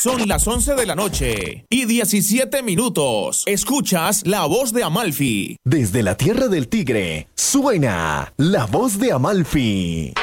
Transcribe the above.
Son las 11 de la noche y 17 minutos. Escuchas La Voz de Amalfi. Desde la tierra del tigre, suena La Voz de Amalfi.